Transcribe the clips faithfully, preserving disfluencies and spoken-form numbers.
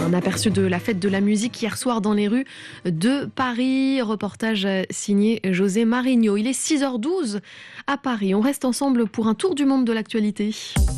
Un aperçu de la fête de la musique hier soir dans les rues de Paris. Reportage signé José Marigno. Il est six heures douze à Paris. On reste ensemble pour un tour du monde de l'actualité.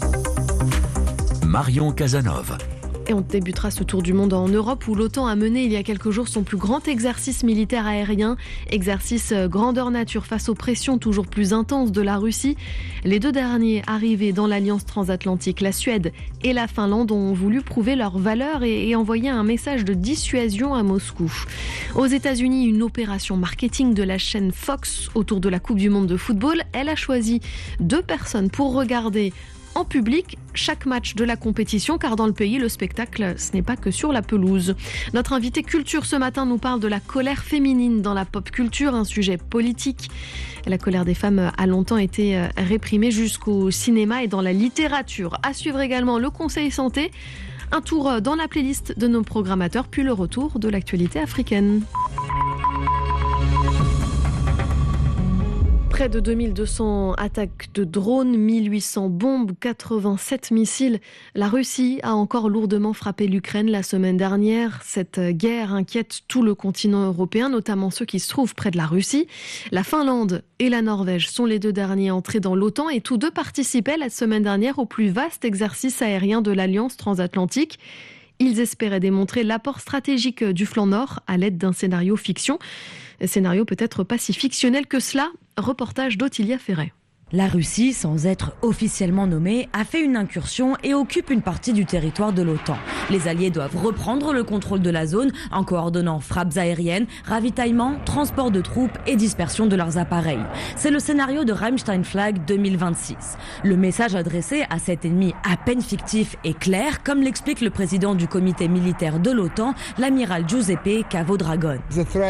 Marion Casanova. Et on débutera ce tour du monde en Europe où l'OTAN a mené il y a quelques jours son plus grand exercice militaire aérien. Exercice grandeur nature face aux pressions toujours plus intenses de la Russie. Les deux derniers arrivés dans l'alliance transatlantique, la Suède et la Finlande, ont voulu prouver leur valeur et, et envoyer un message de dissuasion à Moscou. Aux États-Unis, une opération marketing de la chaîne Fox autour de la Coupe du monde de football. Elle a choisi deux personnes pour regarder en public chaque match de la compétition, car dans le pays, le spectacle, ce n'est pas que sur la pelouse. Notre invité culture ce matin nous parle de la colère féminine dans la pop culture, un sujet politique. La colère des femmes a longtemps été réprimée jusqu'au cinéma et dans la littérature. À suivre également le Conseil Santé, un tour dans la playlist de nos programmateurs, puis le retour de l'actualité africaine. Près de deux mille deux cents attaques de drones, mille huit cents bombes, quatre-vingt-sept missiles. La Russie a encore lourdement frappé l'Ukraine la semaine dernière. Cette guerre inquiète tout le continent européen, notamment ceux qui se trouvent près de la Russie. La Finlande et la Norvège sont les deux derniers entrés dans l'OTAN et tous deux participaient la semaine dernière au plus vaste exercice aérien de l'Alliance transatlantique. Ils espéraient démontrer l'apport stratégique du flanc nord à l'aide d'un scénario fiction. Scénario peut-être pas si fictionnel que cela. Reportage d'Ottilia Ferret. La Russie, sans être officiellement nommée, a fait une incursion et occupe une partie du territoire de l'OTAN. Les alliés doivent reprendre le contrôle de la zone en coordonnant frappes aériennes, ravitaillement, transport de troupes et dispersion de leurs appareils. C'est le scénario de Rammstein Flag deux mille vingt-six. Le message adressé à cet ennemi à peine fictif est clair, comme l'explique le président du comité militaire de l'OTAN, l'amiral Giuseppe Cavo-Dragon.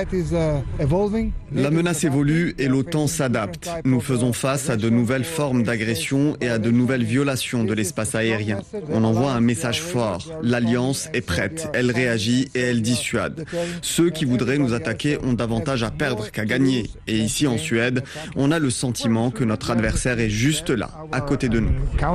La menace évolue et l'OTAN s'adapte. Nous faisons face à de de nouvelles formes d'agression et à de nouvelles violations de l'espace aérien. On envoie un message fort. L'Alliance est prête, elle réagit et elle dissuade. Ceux qui voudraient nous attaquer ont davantage à perdre qu'à gagner. Et ici en Suède, on a le sentiment que notre adversaire est juste là, à côté de nous.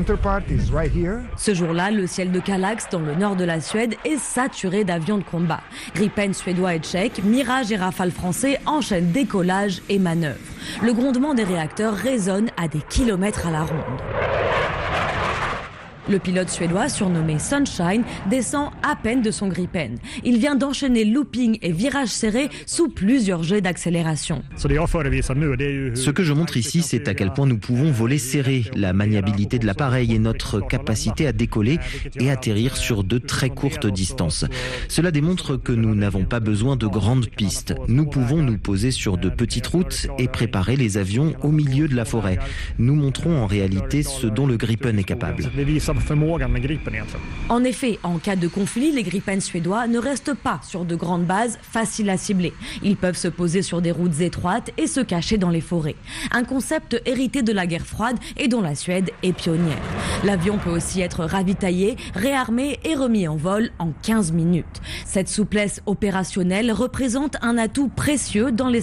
Ce jour-là, le ciel de Kallax, dans le nord de la Suède, est saturé d'avions de combat. Gripen suédois et tchèques, Mirage et Rafale français enchaînent décollage et manœuvres. Le grondement des réacteurs résonne à des kilomètres à la ronde. Le pilote suédois, surnommé Sunshine, descend à peine de son Gripen. Il vient d'enchaîner looping et virages serrés sous plusieurs jets d'accélération. Ce que je montre ici, c'est à quel point nous pouvons voler serré, la maniabilité de l'appareil et notre capacité à décoller et atterrir sur de très courtes distances. Cela démontre que nous n'avons pas besoin de grandes pistes. Nous pouvons nous poser sur de petites routes et préparer les avions au milieu de la forêt. Nous montrons en réalité ce dont le Gripen est capable. En effet, en cas de conflit, les Gripen suédois ne restent pas sur de grandes bases faciles à cibler. Ils peuvent se poser sur des routes étroites et se cacher dans les forêts. Un concept hérité de la guerre froide et dont la Suède est pionnière. L'avion peut aussi être ravitaillé, réarmé et remis en vol en quinze minutes. Cette souplesse opérationnelle représente un atout précieux dans les